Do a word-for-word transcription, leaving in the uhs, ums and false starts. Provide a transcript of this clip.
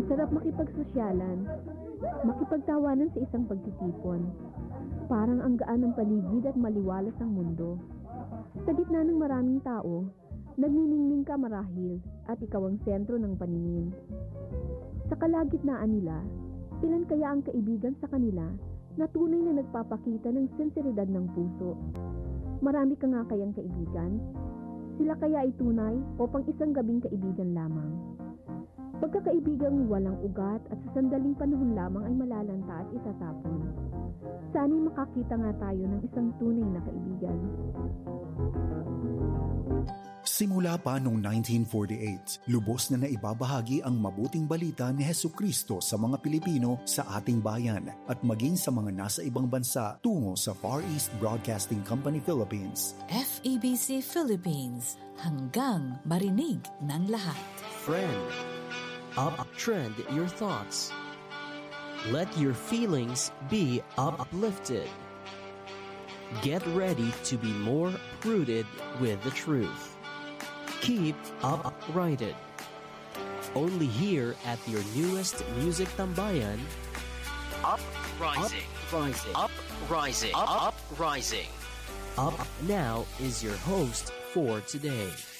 Sarap makipagsosyalan, makipagtawanan sa isang pagtitipon. Parang ang gaan ng paligid at maliwalas ang mundo. Sa gitna ng maraming tao, nagniningning ka marahil at ikaw ang sentro ng paningin. Sa kalagitnaan nila, ilan kaya ang kaibigan sa kanila na tunay na nagpapakita ng sinseridad ng puso? Marami ka nga kayang kaibigan? Sila kaya ay tunay o pang isang gabing kaibigan lamang? Pagkakaibigang walang ugat at sa sandaling panahon lamang ay malalanta at itatapon. Sana'y makakita nga tayo ng isang tunay na kaibigan. Simula pa noong nineteen forty-eight, lubos na naibabahagi ang mabuting balita ni Hesukristo sa mga Pilipino sa ating bayan at maging sa mga nasa ibang bansa tungo sa Far East Broadcasting Company Philippines. F E B C Philippines, hanggang marinig ng lahat. Friend, uptrend your thoughts. Let your feelings be uplifted. Get ready to be more rooted with the truth. Keep uprighted. Only here at your newest music tambayan, Uprising. Uprising. Uprising. Uprising. Up now is your host for today.